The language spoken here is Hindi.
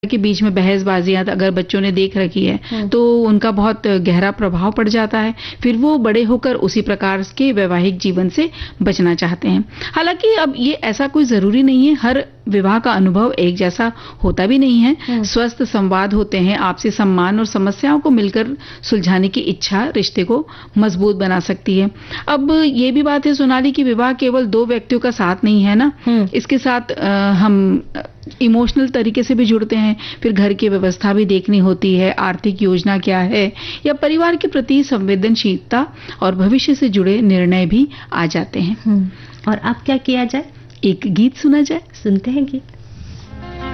के बीच में बहसबाजियां अगर बच्चों ने देख रखी है तो उनका बहुत गहरा प्रभाव पड़ जाता है। फिर वो बड़े होकर उसी प्रकार के वैवाहिक जीवन से बचना चाहते हैं। हालांकि अब ये ऐसा कोई जरूरी नहीं है, हर विवाह का अनुभव एक जैसा होता भी नहीं है। स्वस्थ संवाद होते हैं, आपसी सम्मान और समस्याओं को मिलकर सुलझाने की इच्छा रिश्ते को मजबूत बना सकती है। अब ये भी बात है सोनाली की विवाह केवल दो व्यक्तियों का साथ नहीं है ना, इसके साथ हम इमोशनल तरीके से भी जुड़ते हैं। फिर घर की व्यवस्था भी देखनी होती है, आर्थिक योजना क्या है, या परिवार के प्रति संवेदनशीलता और भविष्य से जुड़े निर्णय भी आ जाते हैं। और अब क्या किया जाए? एक गीत सुना जाए। सुनते हैं गीत।